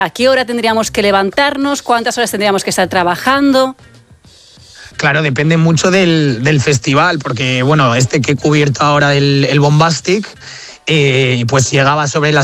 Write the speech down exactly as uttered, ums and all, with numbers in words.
¿A qué hora tendríamos que levantarnos? ¿Cuántas horas tendríamos que estar trabajando? Claro, depende mucho del, del festival, porque bueno, este que he cubierto ahora, el, el Bombastic, eh, pues llegaba sobre las